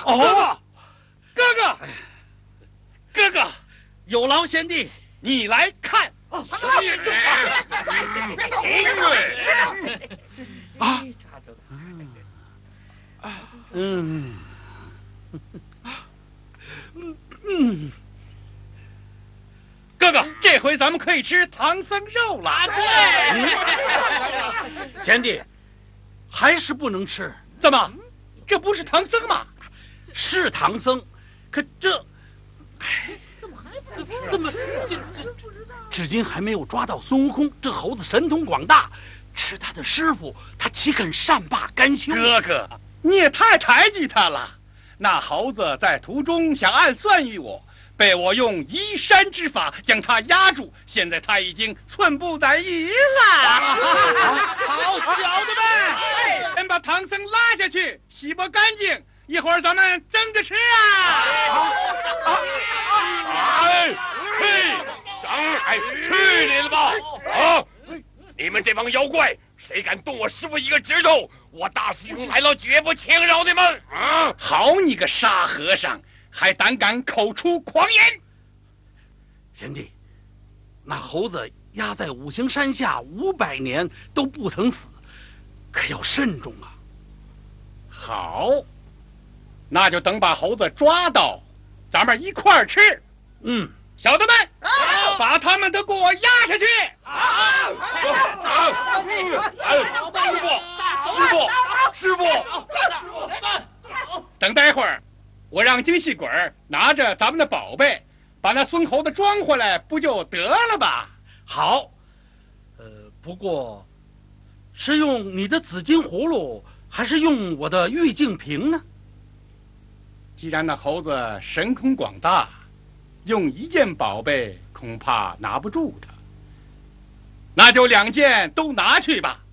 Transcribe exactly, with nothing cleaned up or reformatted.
哦，哥哥，哥哥， 有劳贤弟， 你来看。 哦， 啊，嗯， 嗯，哥哥，这回咱们可以吃唐僧肉了。 对，贤弟，还是不能吃。 怎么？这不是唐僧吗？ 是唐僧，可这，哎， 怎么还不吃？ 怎么这这至今还没有抓到孙悟空？这猴子神通广大，吃他的师傅，他岂肯善罢甘休？ 哥哥，你也太抬举他了。那猴子在途中想暗算于我，被我用移山之法将他压住，现在他已经寸步难移了。 好，小的们， 先把唐僧拉下去，洗拨干净，一会儿咱们蒸着吃啊！ 哎嘿，哎，去你的吧！啊，你们这帮妖怪，谁敢动我师傅一个指头，我大师兄来了绝不轻饶你们！啊！ 好你个沙和尚，还胆敢口出狂言！ 贤弟，那猴子压在五行山下五百年都不曾死，可要慎重啊！ 好，那就等把猴子抓到，咱们一块儿吃。 嗯， 小的们，把他们都给我压下去！ 好，好，师傅，师傅，师傅， 等待会儿，我让京戏鬼拿着咱们的宝贝，把那孙猴子装回来，不就得了吧？ 好，呃，不过是用你的紫金葫芦，还是用我的玉净瓶呢？ 既然那猴子神通广大，用一件宝贝恐怕拿不住他，那就两件都拿去吧。